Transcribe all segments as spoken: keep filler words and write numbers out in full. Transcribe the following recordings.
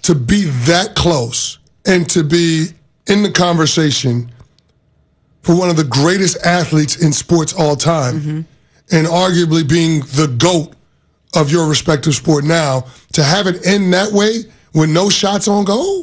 to be that close and to be in the conversation for one of the greatest athletes in sports all time, mm-hmm. and arguably being the GOAT of your respective sport now, to have it end that way with no shots on goal,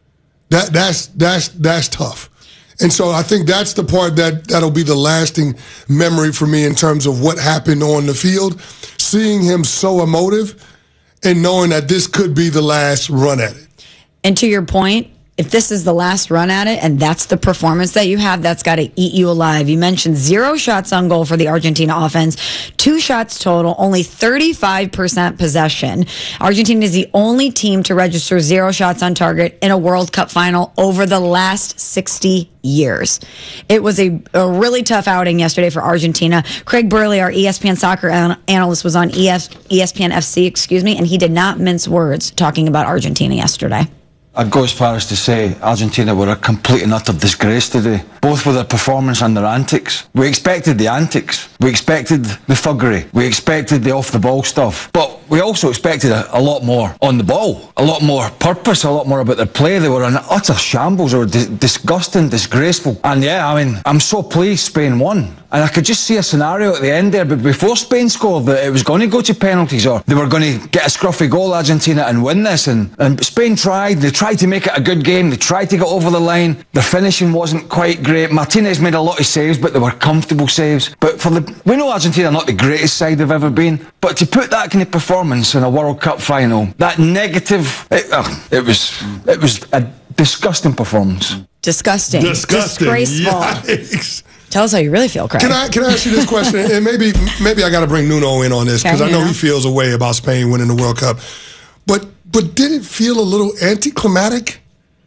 that that's that's that's tough. And so I think that's the part that, that'll be the lasting memory for me in terms of what happened on the field, seeing him so emotive and knowing that this could be the last run at it. And to your point, if this is the last run at it and that's the performance that you have, that's got to eat you alive. You mentioned zero shots on goal for the Argentina offense, two shots total, only thirty-five percent possession. Argentina is the only team to register zero shots on target in a World Cup final over the last sixty years. It was a, a really tough outing yesterday for Argentina. Craig Burley, our E S P N soccer an- analyst, was on E S- E S P N F C, excuse me, and he did not mince words talking about Argentina yesterday. I'd go as far as to say Argentina were a complete and utter disgrace today, both with their performance and their antics. We expected the antics, we expected the thuggery, we expected the off-the-ball stuff, but we also expected a, a lot more on the ball, a lot more purpose, a lot more about their play. They were an utter shambles, they were di- disgusting, disgraceful. And yeah, I mean, I'm so pleased Spain won. And I could just see a scenario at the end there, but before Spain scored, that it was going to go to penalties, or they were going to get a scruffy goal, Argentina, and win this. And, and Spain tried, they tried to make it a good game, they tried to get over the line. The finishing wasn't quite great. Martinez made a lot of saves, but they were comfortable saves. But for the, we know Argentina are not the greatest side they've ever been, but to put that kind of performance in a World Cup final, that negative, it, uh, it was, it was a disgusting performance. Disgusting. Disgusting. Disgraceful. Yikes. Tell us how you really feel, Craig. Can I can I ask you this question? And maybe maybe I got to bring Nuno in on this, because okay, I know yeah. he feels a way about Spain winning the World Cup. But but did it feel a little anticlimactic?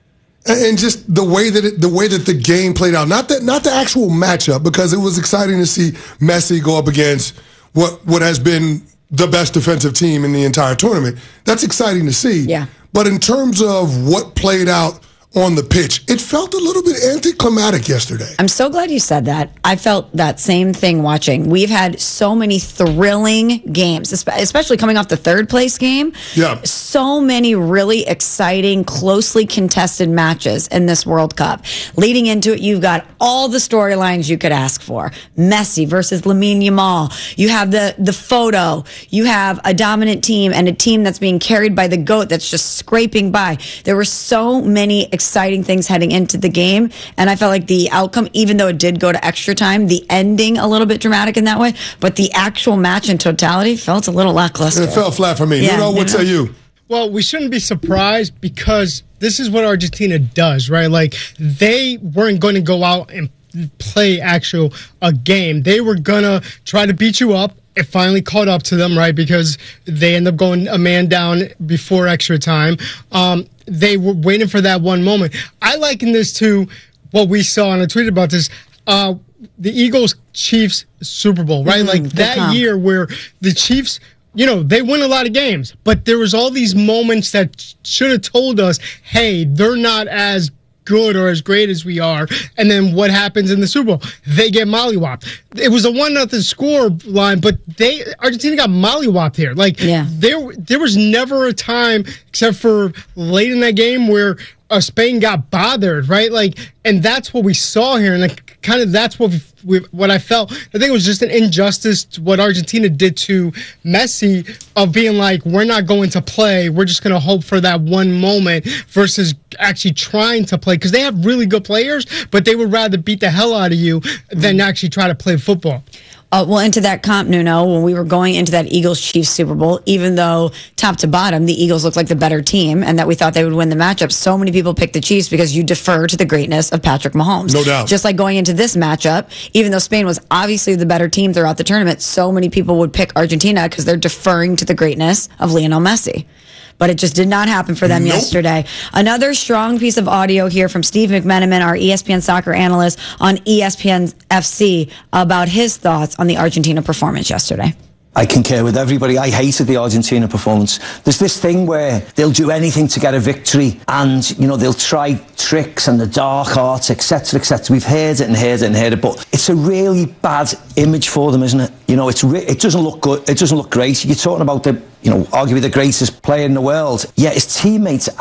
And just the way that it, the way that the game played out, not that not the actual matchup, because it was exciting to see Messi go up against what what has been the best defensive team in the entire tournament. That's exciting to see. Yeah. But in terms of what played out on the pitch, it felt a little bit anticlimactic yesterday. I'm so glad you said that. I felt that same thing watching. We've had so many thrilling games, especially coming off the third place game. Yeah. So many really exciting, closely contested matches in this World Cup. Leading into it, you've got all the storylines you could ask for. Messi versus Lamine Yamal. You have the, the photo. You have a dominant team and a team that's being carried by the GOAT that's just scraping by. There were so many exciting things heading into the game, and I felt like the outcome, even though it did go to extra time, the ending a little bit dramatic in that way, but the actual match in totality felt a little lackluster. It fell flat for me. Yeah, you know, what say you? Well, we shouldn't be surprised, because this is what Argentina does, right? Like, they weren't going to go out and play actual a game. They were going to try to beat you up. It finally caught up to them, right? Because they end up going a man down before extra time. Um, they were waiting for that one moment. I liken this to what we saw, and I tweeted about this, uh, the Eagles-Chiefs Super Bowl, right? Mm-hmm, like that come. year where the Chiefs, you know, they win a lot of games, but there was all these moments that should have told us, hey, they're not as good or as great as we are. And then what happens in the Super Bowl? They get mollywopped. It was a one nothing score line, but they Argentina got mollywopped here. Like, yeah. there there was never a time, except for late in that game, where uh, Spain got bothered, right? Like, and that's what we saw here, and like, kind of that's what we, what I felt. I think it was just an injustice to what Argentina did to Messi, of being like, we're not going to play, we're just going to hope for that one moment, versus actually trying to play, because they have really good players, but they would rather beat the hell out of you than actually try to play football. Uh, well, into that comp, Nuno, when we were going into that Eagles-Chiefs Super Bowl, even though top to bottom, the Eagles looked like the better team and that we thought they would win the matchup, so many people picked the Chiefs because you defer to the greatness of Patrick Mahomes. No doubt. Just like going into this matchup, even though Spain was obviously the better team throughout the tournament, so many people would pick Argentina because they're deferring to the greatness of Lionel Messi. But it just did not happen for them Nope. yesterday. Another strong piece of audio here from Steve McMenamin, our E S P N soccer analyst on E S P N F C, about his thoughts on the Argentina performance yesterday. I concur with everybody. I hated the Argentina performance. There's this thing where they'll do anything to get a victory, and, you know, they'll try tricks and the dark arts, et cetera, et cetera. We've heard it and heard it and heard it, but it's a really bad image for them, isn't it? You know, it's re- it doesn't look good. It doesn't look great. You're talking about the, you know, arguably the greatest player in the world. Yeah, his teammates